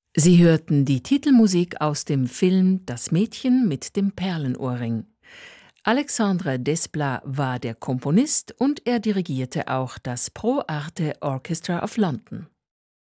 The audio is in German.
Sie hörten die Titelmusik aus dem Film »Das Mädchen mit dem Perlenohrring«. Alexandre Desplat war der Komponist und er dirigierte auch das Pro Arte Orchestra of London.